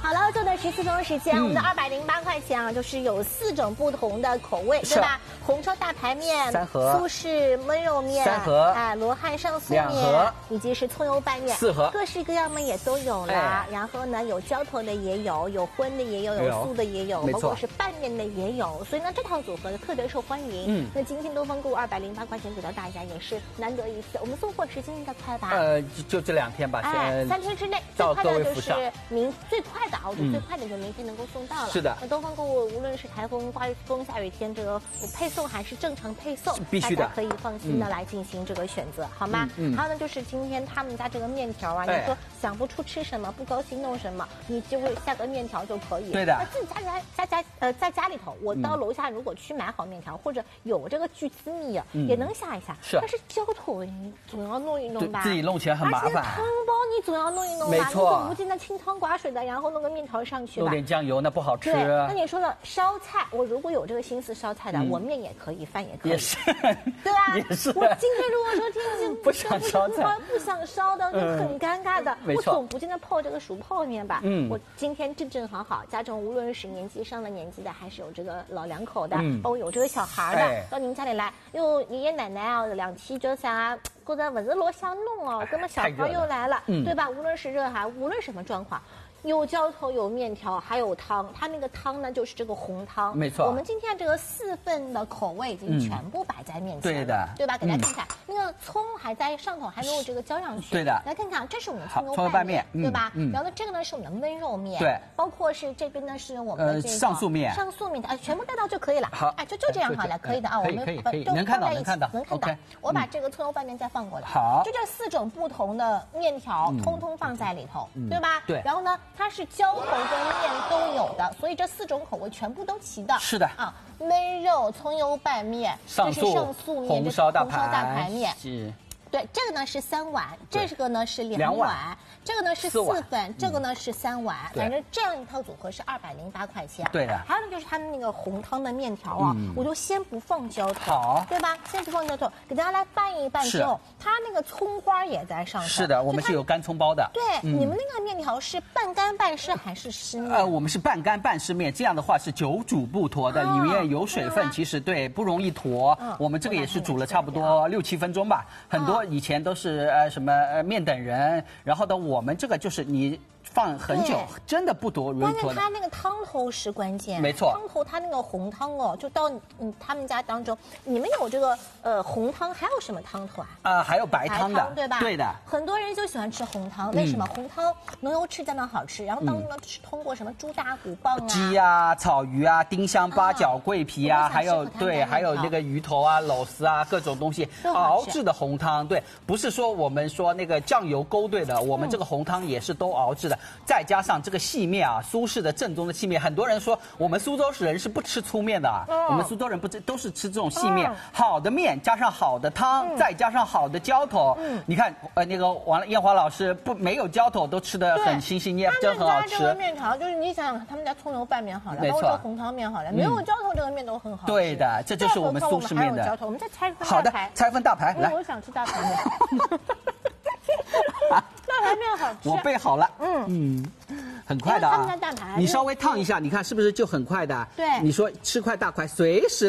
好了，就在14分钟时间，我们的208块钱啊，就是有4种不同的口味，对吧？红烧大排面 3盒， 苏式焖肉面 3盒， 罗汉上素面 2盒， 以及是葱油拌面 4盒， 各式各样的也都有啦。然后呢，有浇头的也有，有荤的也有，有素的也有，包括是拌面的也有。所以呢，这套组合特别受欢迎。那今天东方购物208块钱给到大家也是难得一次。我们送货时间应该快吧？ 就这2天吧 ，3天之内。最快的就是最快的啊，我觉得最快的就明天能够送到了。是的。那东方购物无论是台风、刮风、下雨天，这个配送还是正常配送， 必须的， 大家可以放心的来进行这个选择，好吗？还有呢，就是今天他们家这个面条啊，你说想不出吃什么，不高兴弄什么，你就会下个面条就可以。 对的。 那自己在家里头，我到楼下如果去买好面条，或者有这个锯丝米也能下一下。 是。 但是浇头你总要弄一弄吧？ 自己弄起来很麻烦。 汤包你总要弄一弄吧？ 没错。 你总不见得清汤寡水的，然后弄个面条上去吧？ 弄点酱油那不好吃。 对。那你说了烧菜，我如果有这个心思烧菜的，我面也可以，饭也可以。 也是。 对吧？ 也是。 我今天如果说天气不想烧菜， 不想烧的，就很尴尬的。 没错。 我总不见得泡这个熟泡面吧？我今天正好，家中无论是年纪上了年纪的，还是有这个老两口的，包括有这个小孩的，到您家里来，又爷爷奶奶啊，2期就想觉得不是老想弄哦，那么小孩又来了，对吧？无论是热还无论什么状况。有浇头，有面条，还有汤。它那个汤呢，就是这个红汤。 没错。 我们今天这个4份的口味已经全部摆在面前了， 对的， 对吧？给大家看看，那个葱还在上头，还没有这个浇上去。 对的。 来看看，这是我们的葱油拌面，对吧？然后呢，这个呢是我们的焖肉面， 对。 包括是这边呢是我们的这个上素面， 全部带到就可以了。 好， 就这样好了，可以的啊。我们可以，能看到。 我把这个葱油拌面再放过来。 好。 就这4种不同的面条，通通放在里头，对吧？ 对。 然后呢，它是浇头跟面都有的，所以这4种口味全部都齐的。 是的啊，焖肉、葱油拌面，这是上素面， 红烧大排面。 是。 对，这个呢是3碗，这个呢是2碗，这个呢是4份，这个呢是3碗，反正这样一套组合是208块钱。 对的。 还有呢就是他们那个红汤的面条啊，我就先不放浇头， 好， 对吧？先不放浇头，给大家来拌一拌之后，它那个葱花也在上头。 是的，我们是有干葱包的。 对，你们那个面条是半干半湿还是湿面？ 我们是半干半湿面，这样的话是久煮不坨的，里面有水分，其实对不容易坨。我们这个也是煮了差不多6、7分钟吧，很多以前都是什么面等人，然后呢，我们这个就是你放很久，真的不多容易坨。 关键它那个汤头是关键， 没错。 汤头它那个红汤哦，就到他们家当中，你们有这个红汤，还有什么汤头啊？ 还有白汤的， 对吧？ 对的。 很多人就喜欢吃红汤，为什么？红汤浓油赤酱的好吃，然后当中呢是通过什么猪大骨棒啊、 鸡啊、草鱼啊、丁香、八角、桂皮啊，还有还有那个鱼头啊、鸬饹啊，各种东西熬制的红汤。对，不是说我们说那个酱油勾兑的，我们这个红汤也是都熬制的。再加上这个细面啊，苏式的正宗的细面，很多人说我们苏州市人是不吃粗面的啊，我们苏州人不吃，都是吃这种细面。好的面加上好的汤，再加上好的浇头，你看那个燕华老师没有浇头都吃得很心心念，真很好吃。 这个面条就是你想想，他们家葱油拌面好了，包括这个红汤面好了，没有浇头这个面都很好吃。 对的，这就是我们苏式面的。 我们再拆一份大排。 好的，拆份大排来。 我想吃大排面。大排面好吃。 我备好了。很快的啊。 大排， 你稍微烫一下，你看是不是就很快的？ 对。 你说吃快大快，随时。